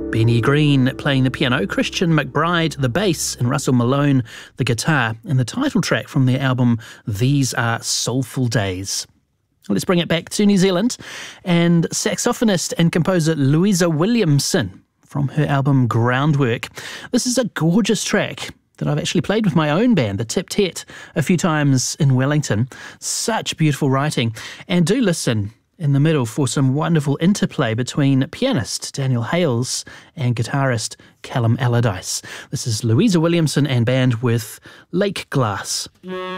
Benny Green playing the piano, Christian McBride the bass, and Russell Malone the guitar, and the title track from their album These Are Soulful Days. Let's bring it back to New Zealand, and saxophonist and composer Louisa Williamson from her album Groundwork. This is a gorgeous track that I've actually played with my own band, the Tip Tet, a few times in Wellington. Such beautiful writing. And do listen in the middle for some wonderful interplay between pianist Daniel Hales and guitarist Callum Allardyce. This is Louisa Williamson and band with Lake Glass.